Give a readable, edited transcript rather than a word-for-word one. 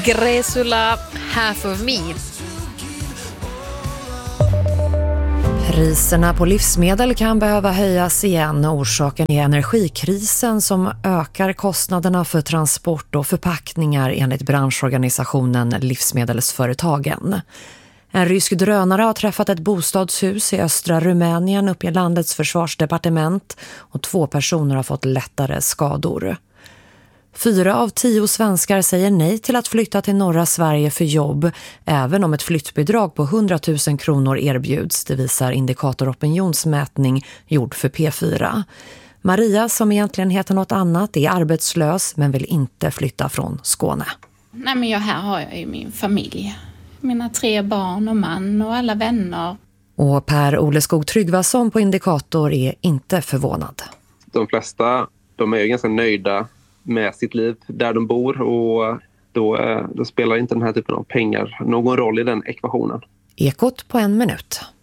Gresula, Half of Me. Priserna på livsmedel kan behöva höjas igen. Orsaken är energikrisen som ökar kostnaderna för transport och förpackningar enligt branschorganisationen Livsmedelsföretagen. En rysk drönare har träffat ett bostadshus i östra Rumänien upp i landets försvarsdepartement och 2 personer har fått lättare skador. 4 av 10 svenskar säger nej till att flytta till norra Sverige för jobb, även om ett flyttbidrag på 100 000 kronor erbjuds. Det visar Indikator opinionsmätning gjord för P4. Maria, som egentligen heter något annat, är arbetslös men vill inte flytta från Skåne. Nej, men här har jag ju min familj. Mina 3 barn och man och alla vänner. Och Per-Ole Skog Tryggvason på Indikator är inte förvånad. De flesta, de är ju ganska nöjda med sitt liv där de bor och då spelar inte den här typen av pengar någon roll i den ekvationen. Ekot på 1 minut.